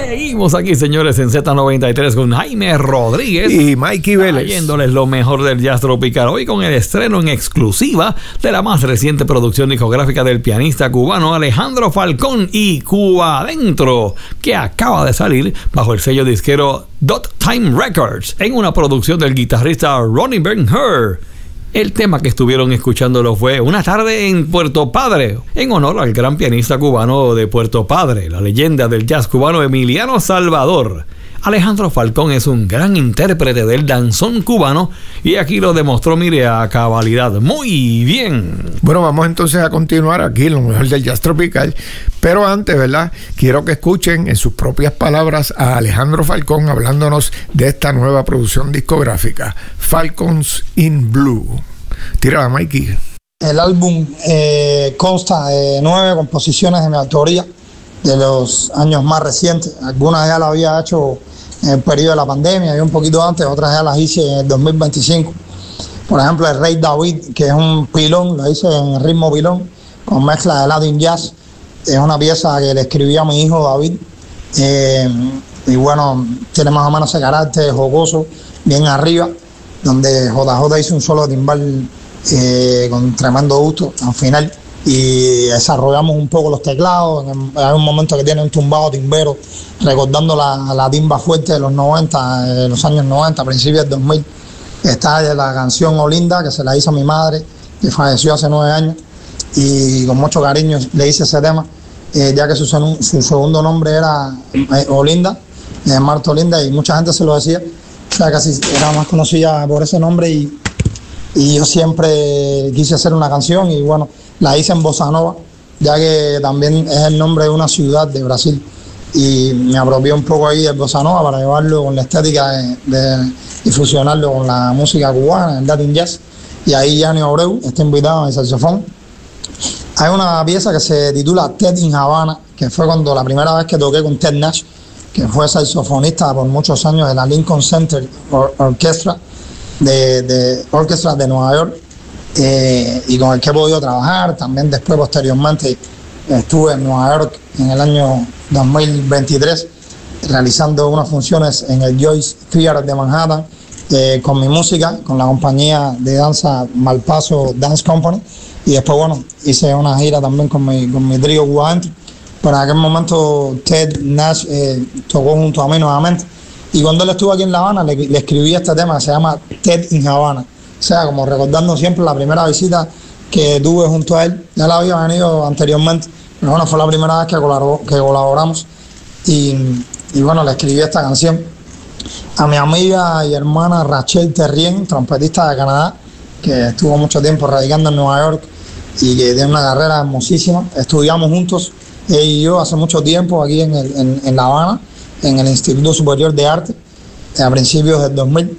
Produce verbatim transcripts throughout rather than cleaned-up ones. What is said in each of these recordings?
Seguimos aquí, señores, en Z noventa y tres con Jaime Rodríguez y Mikey Vélez, trayéndoles lo mejor del jazz tropical. Hoy con el estreno en exclusiva de la más reciente producción discográfica del pianista cubano Alejandro Falcón y Cuba Adentro, que acaba de salir bajo el sello disquero Dot Time Records en una producción del guitarrista Ronnie Ben-Hur. El tema que estuvieron escuchándolo fue Una tarde en Puerto Padre, en honor al gran pianista cubano de Puerto Padre, la leyenda del jazz cubano Emiliano Salvador. Alejandro Falcón es un gran intérprete del danzón cubano y aquí lo demostró, mire, a cabalidad. Muy bien. Bueno, vamos entonces a continuar aquí lo mejor del jazz tropical, pero antes, ¿verdad? Quiero que escuchen en sus propias palabras a Alejandro Falcón hablándonos de esta nueva producción discográfica, Falcons in Blue. Tírala, Mikey. El álbum eh, consta de nueve composiciones de mi autoría de los años más recientes. Algunas ya las había hecho en el periodo de la pandemia y un poquito antes, otras ya las hice en el dos mil veinticinco. Por ejemplo, El Rey David, que es un pilón, lo hice en ritmo pilón, con mezcla de Latin jazz. Es una pieza que le escribí a mi hijo David. Eh, y bueno, tiene más o menos ese carácter jocoso, bien arriba, donde J J hizo un solo de timbal eh, con tremendo gusto al final. Y desarrollamos un poco los teclados. Hay un momento que tiene un tumbado timbero recordando la, la timba fuerte de los noventa, de los años noventa, principios del dos mil. Está de la canción Olinda, que se la hizo a mi madre, que falleció hace nueve años, y con mucho cariño le hice ese tema, eh, ya que su, su segundo nombre era eh, Olinda, eh, Marta Olinda, y mucha gente se lo decía, o sea, casi era más conocida por ese nombre, y, y yo siempre quise hacer una canción, y bueno, la hice en Bossa Nova, ya que también es el nombre de una ciudad de Brasil, y me apropié un poco ahí del Bossa Nova para llevarlo con la estética de, de, y fusionarlo con la música cubana, el Latin Jazz. Y ahí Yanni Abreu está invitado en el saxofón. Hay una pieza que se titula Ted in Havana, que fue cuando la primera vez que toqué con Ted Nash, que fue saxofonista por muchos años de la Lincoln Center Or Orchestra de, de, Orchestra de Nueva York, eh, y con el que he podido trabajar. También después, posteriormente, estuve en Nueva York en el año dos mil veintitrés realizando unas funciones en el Joyce Theater de Manhattan, eh, con mi música, con la compañía de danza Malpaso Dance Company, y después, bueno, hice una gira también con mi, con mi trío Cuba Adentro. Pero en aquel momento Ted Nash eh, tocó junto a mí nuevamente, y cuando él estuvo aquí en La Habana le, le escribí este tema que se llama Ted in Havana, o sea, como recordando siempre la primera visita que tuve junto a él. Ya la había venido anteriormente, pero bueno, fue la primera vez que, colaboró, que colaboramos, y, y bueno, le escribí esta canción a mi amiga y hermana Rachel Terrien, trompetista de Canadá, que estuvo mucho tiempo radicando en Nueva York y que tiene una carrera hermosísima. Estudiamos juntos, ella y yo, hace mucho tiempo aquí en, el, en, en La Habana, en el Instituto Superior de Arte, a principios del dos mil.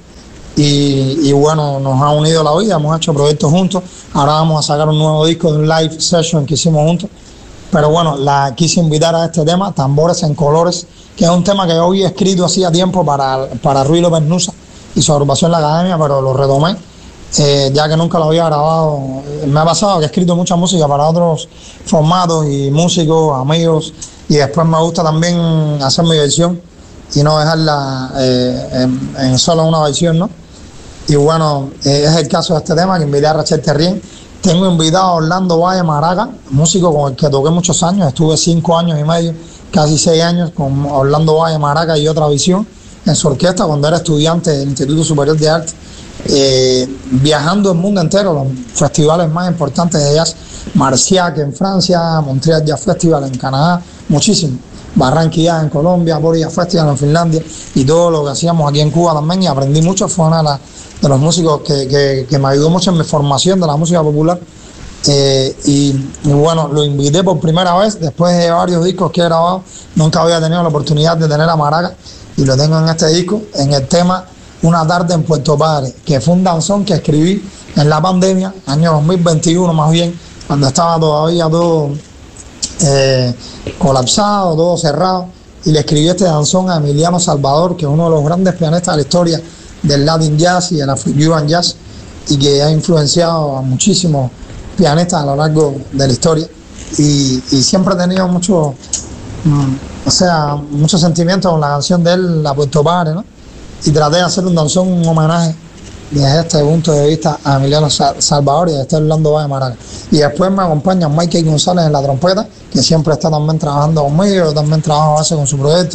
Y, y bueno, nos ha unido la vida, hemos hecho proyectos juntos. Ahora vamos a sacar un nuevo disco de un live session que hicimos juntos. Pero bueno, la quise invitar a este tema, Tambores en Colores, que es un tema que yo había escrito hacía tiempo para, para Ruy López Nusa y su agrupación La Academia, pero lo retomé, eh, ya que nunca lo había grabado. Me ha pasado que he escrito mucha música para otros formatos y músicos, amigos, y después me gusta también hacer mi versión y no dejarla eh, en, en solo una versión, ¿no? Y bueno, eh, es el caso de este tema que invité a Rachel Terrien. Tengo invitado a Orlando Valle Maraca, músico con el que toqué muchos años, estuve cinco años y medio, casi seis años con Orlando Valle Maraca y Otra Visión en su orquesta cuando era estudiante del Instituto Superior de Arte, eh, viajando el mundo entero, los festivales más importantes de jazz, Marciac en Francia, Montreal Jazz Festival en Canadá, muchísimo, Barranquilla en Colombia, Boria Festival en Finlandia, y todo lo que hacíamos aquí en Cuba también, y aprendí mucho. Fue una de, la, de los músicos que, que, que me ayudó mucho en mi formación de la música popular. Eh, y, y bueno, lo invité por primera vez después de varios discos que he grabado. Nunca había tenido la oportunidad de tener a Maraca, y lo tengo en este disco, en el tema Una tarde en Puerto Padre, que fue un danzón que escribí en la pandemia, año dos mil veintiuno más bien, cuando estaba todavía todo eh, colapsado, todo cerrado, y le escribí este danzón a Emiliano Salvador, que es uno de los grandes pianistas de la historia del Latin Jazz y del Afro-Cuban Jazz, y que ha influenciado a muchísimos pianistas a lo largo de la historia, y, y siempre he tenido mucho, mm, o sea, mucho sentimiento con la canción de él, La Puerto Padre, ¿no? Y traté de hacer un danzón, un homenaje desde este punto de vista a Emiliano Salvador y a Esther Orlando Valle Maraca. Y después me acompaña Michael González en la trompeta, que siempre está también trabajando conmigo, yo también trabajo a base con su proyecto,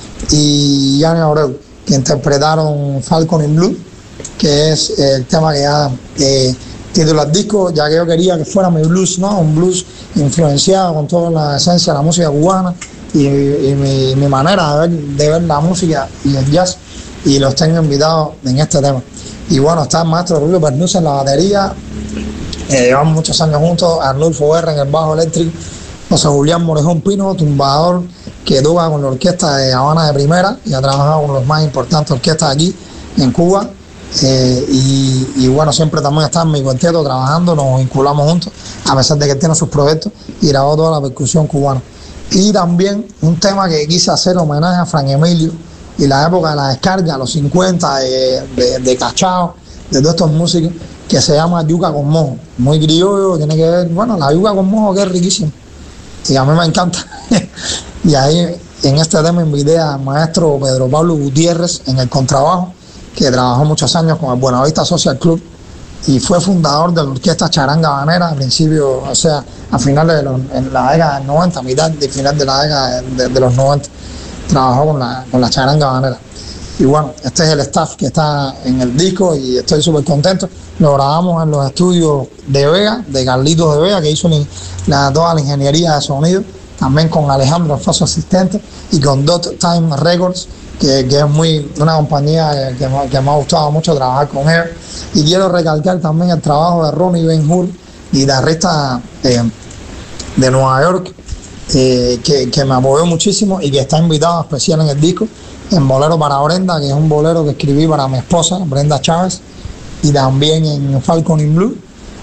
y Yanni Abreu, que interpretaron Falcon in Blue, que es el tema que ya eh, titula el disco, ya que yo quería que fuera mi blues, ¿no? Un blues influenciado con toda la esencia de la música cubana y, y mi, mi manera de ver, de ver la música y el jazz, y los tengo invitados en este tema. Y bueno, está el maestro Rubio Pernus en la batería, eh, llevamos muchos años juntos, Arnulfo Guerra en el bajo eléctrico, José Julián Morejón Pino, tumbador, que toca con la orquesta de Habana de Primera y ha trabajado con los más importantes orquestas aquí en Cuba. Eh, y, y bueno, siempre también está en mi cuarteto trabajando, nos vinculamos juntos, a pesar de que él tiene sus proyectos, y grabó toda la percusión cubana. Y también un tema que quise hacer homenaje a Fran Emilio y la época de la descarga, los cincuenta, de, de, de Cachao, de todos estos músicos, que se llama Yuca con Mojo, muy criollo, tiene que ver, bueno, la yuca con mojo, que es riquísimo, y a mí me encanta. Y ahí en este tema invité al maestro Pedro Pablo Gutiérrez en el contrabajo, que trabajó muchos años con el Buenavista Social Club y fue fundador de la orquesta Charanga Habanera al principio, o sea, a finales de los, en la década del noventa, mitad y final de la década de, de, de los noventa, trabajó con la, con la Charanga Habanera. Y bueno, este es el staff que está en el disco y estoy súper contento. Lo grabamos en los estudios de Vega, de Carlitos de Vega, que hizo la, toda la ingeniería de sonido, también con Alejandro, fue su asistente, y con Dot Time Records, que, que es muy una compañía que, que, que me ha gustado mucho trabajar con él. Y quiero recalcar también el trabajo de Ronnie Ben-Hur, guitarrista eh, de Nueva York, eh, que, que me apoyó muchísimo y que está invitado especial en el disco, en Bolero para Brenda, que es un bolero que escribí para mi esposa, Brenda Chávez, y también en Falcon in Blue,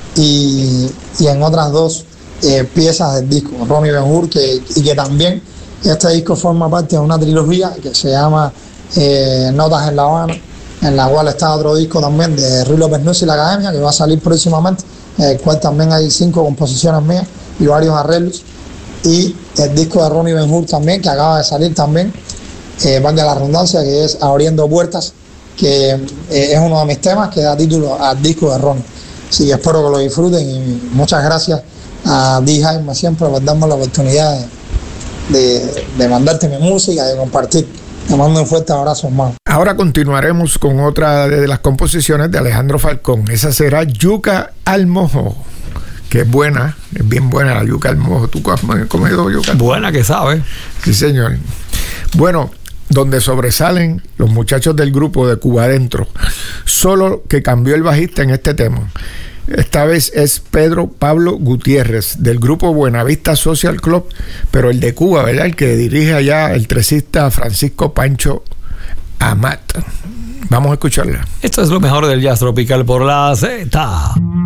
y, y en otras dos eh, piezas del disco, Ronnie Ben-Hur, que, y que también este disco forma parte de una trilogía que se llama eh, Notas en La Habana, en la cual está otro disco también de Rubio Pernus y la Academia, que va a salir próximamente, en el cual también hay cinco composiciones mías y varios arreglos, y el disco de Ronnie Ben-Hur también, que acaba de salir también, eh, valga la redundancia, que es Abriendo Puertas, que eh, es uno de mis temas que da título al disco de Ronnie. Así que espero que lo disfruten y muchas gracias a Di Jaime siempre por darme la oportunidad de, de, de mandarte mi música, de compartir. Te mando un fuerte abrazo, hermano. Ahora continuaremos con otra de las composiciones de Alejandro Falcón. Esa será Yuca al Mojo, que es buena, es bien buena la yuca al mojo. ¿Tú has comido yuca? Buena que sabe. Sí, señor. Bueno, donde sobresalen los muchachos del grupo de Cuba Adentro, solo que cambió el bajista en este tema. Esta vez es Pedro Pablo Gutiérrez, del grupo Buenavista Social Club, pero el de Cuba, ¿verdad? El que dirige allá el tresista Francisco Pancho Amat. Vamos a escucharla. Esto es lo mejor del jazz tropical por la Z.